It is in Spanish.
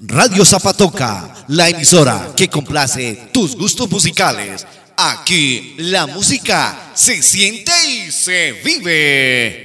Radio Zapatoca, la emisora que complace tus gustos musicales. Aquí la música se siente y se vive.